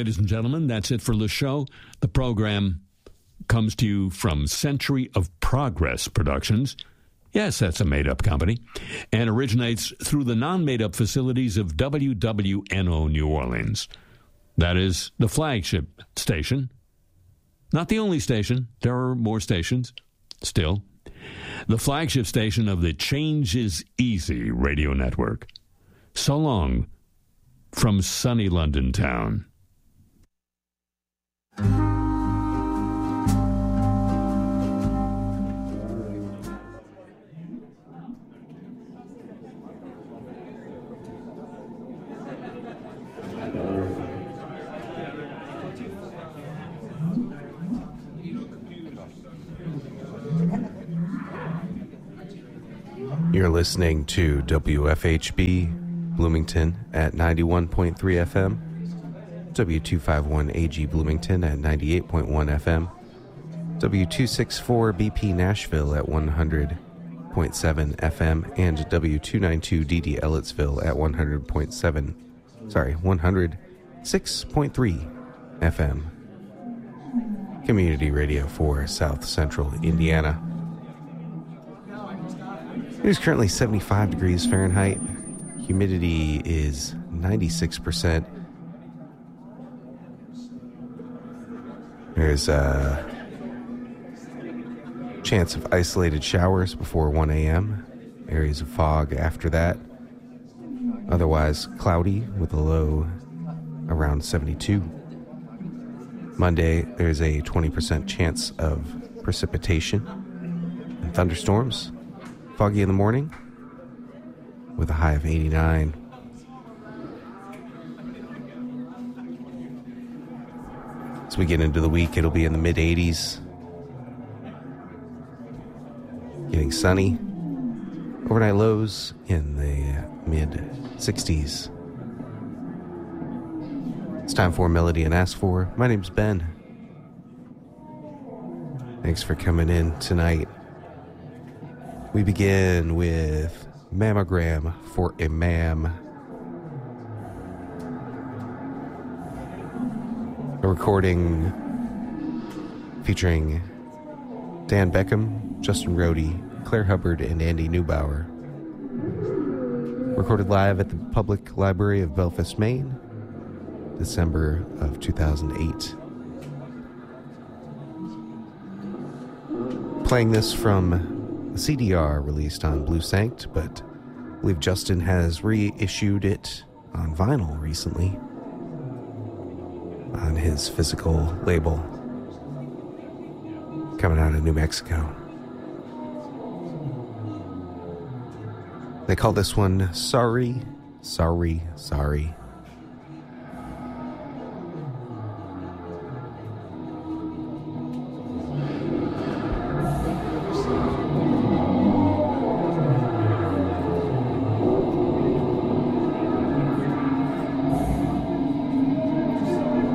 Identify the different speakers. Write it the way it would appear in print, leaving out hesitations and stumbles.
Speaker 1: ladies and gentlemen, that's it for the show. The program comes to you from Century of Progress Productions. Yes, that's a made-up company, and originates through the non-made-up facilities of WWNO New Orleans. That is the flagship station. Not the only station. There are more stations still. The flagship station of the Change is Easy radio network. So long from sunny London town.
Speaker 2: You're listening to WFHB Bloomington at 91.3 FM, W251AG Bloomington at 98.1 FM, W264 BP Nashville at 100.7 FM, and W292DD Ellettsville at 106.3 FM. Community radio for South Central Indiana. It is currently 75 degrees Fahrenheit. Humidity is 96%. There's a chance of isolated showers before 1 a.m. Areas of fog after that. Otherwise cloudy with a low around 72. Monday, there's a 20% chance of precipitation and thunderstorms. Foggy in the morning with a high of 89. As we get into the week, it'll be in the mid-80s. Getting sunny. Overnight lows in the mid-60s. It's time for Melody and Ask For. My name's Ben. Thanks for coming in tonight. We begin with Mammogram for a Mam. A recording featuring Dan Beckham, Justin Rohde, Claire Hubbard, and Andy Neubauer. Recorded live at the Public Library of Belfast, Maine, December of 2008. Playing this from a CDR released on Blue Sanct, but I believe Justin has reissued it on vinyl recently on his physical label coming out of New Mexico. They call this one Sorry, Sorry, Sorry.